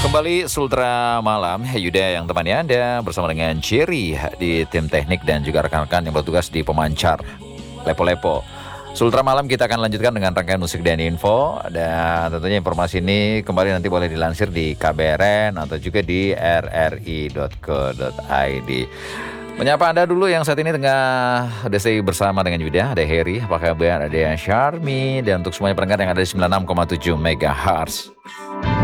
Kembali Sultra Malam, Yuda yang temani Anda bersama dengan Cherry di tim teknik dan juga rekan-rekan yang bertugas di pemancar Lepo-Lepo. Sultra Malam kita akan lanjutkan dengan rangkaian musik dan info. Dan tentunya informasi ini kembali nanti boleh dilansir di KBRN atau juga di rri.co.id. Menyapa Anda dulu yang saat ini tengah stay bersama dengan Yuda. Ada Heri, apa kabar? Ada Syarmi. Dan untuk semuanya pendengar yang ada di 96,7 MHz.